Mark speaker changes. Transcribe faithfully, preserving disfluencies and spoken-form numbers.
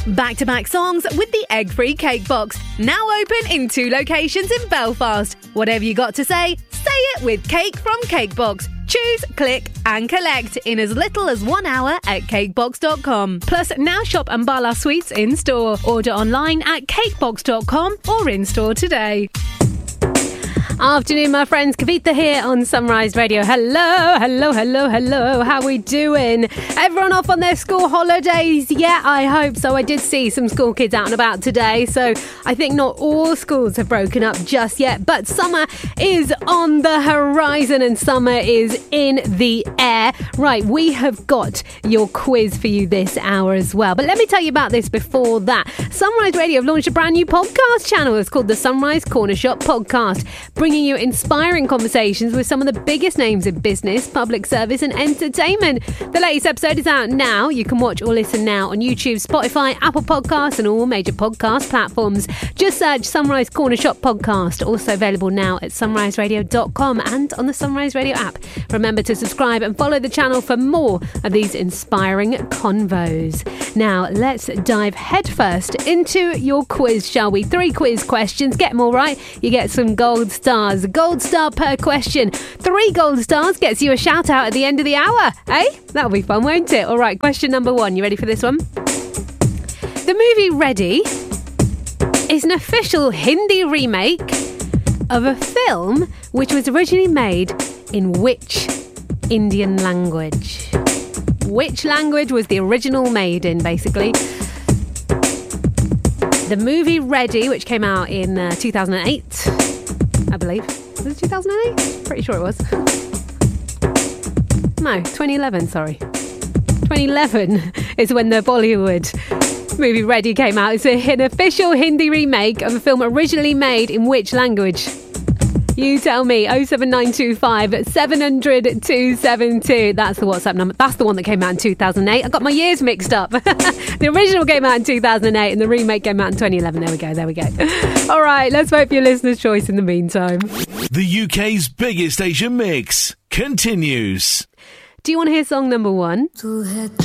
Speaker 1: Back-to-back songs with the egg-free cake box. Now open in two locations in Belfast. Whatever you got to say, say it with Cake from Cakebox. Choose, click and collect in as little as one hour at cakebox dot com. Plus, now shop Ambala Sweets in-store. Order online at cakebox dot com or in-store today. Afternoon, my friends. Kavita here on Sunrise Radio. Hello, hello, hello, hello. How we doing? Everyone off on their school holidays? Yeah, I hope so. I did see some school kids out and about today, so I think not all schools have broken up just yet, but summer is on the horizon and summer is in the air. Right, we have got your quiz for you this hour as well. But let me tell you about this before that. Sunrise Radio have launched a brand new podcast channel. It's called the Sunrise Corner Shop Podcast, bringing you inspiring conversations with some of the biggest names in business, public service and entertainment. The latest episode is out now. You can watch or listen now on YouTube, Spotify, Apple Podcasts and all major podcast platforms. Just search Sunrise Corner Shop Podcast. Also available now at sunrise radio dot com and on the Sunrise Radio app. Remember to subscribe and follow the channel for more of these inspiring convos. Now, let's dive headfirst into your quiz, shall we? Three quiz questions. Get them all right. You get some gold stars. Gold star per question. Three gold stars gets you a shout out at the end of the hour. Eh? That'll be fun, won't it? All right, question number one. You ready for this one? The movie Ready is an official Hindi remake of a film which was originally made in which Indian language? Which language was the original made in, basically? The movie Ready, which came out in uh, two thousand eight, I believe. Was it two thousand eight? Pretty sure it was. No, twenty eleven, sorry. twenty eleven is when the Bollywood movie Ready came out. It's an official Hindi remake of a film originally made in which language? You tell me. oh seven nine two five, seven hundred, two seven two. That's the WhatsApp number. That's the one that came out in two thousand eight. I got my years mixed up. The original came out in two thousand eight and the remake came out in twenty eleven. There we go, there we go. All right, let's vote for your listener's choice in the meantime.
Speaker 2: The U K's biggest Asian mix continues.
Speaker 1: Do you want to hear song number one?